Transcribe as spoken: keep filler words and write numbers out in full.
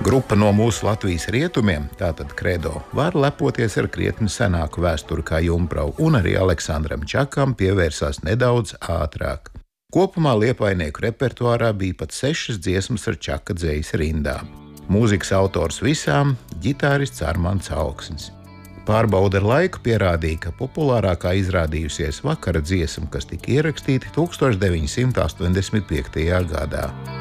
Grupa no mūsu Latvijas rietumiem, tātad Kredo, var lepoties ar krietni senāku vēsturi kā Jumprau, un arī Aleksandram Čakam pievērsās nedaudz ātrāk. Kopumā liepainieku repertuārā bija pat sešas dziesmas ar Čaka dzejas rindām. Mūzikas autors visām – ģitārists Armands Auksnis. Pārbaude ar laiku pierādīja, ka populārākā izrādījusies vakara dziesma, kas tika ierakstīta tūkstoš deviņsimt astoņdesmit piektajā gadā.